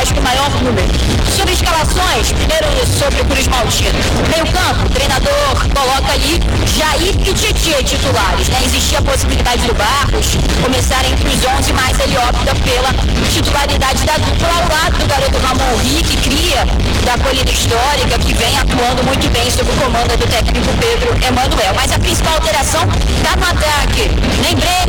Vasco em maior número. Sobre escalações, primeiro sobre o Cruz Maltino. Meio campo, o treinador coloca ali Jair e Tietê titulares, né? Existia a possibilidade do Barros começar entre os 11, mas ele opta pela titularidade da dupla ao lado do garoto Ramon Rick, cria da colina histórica, que vem atuando muito bem sob o comando do técnico Pedro Emanuel. Mas a principal alteração está no ataque. Nem Breno,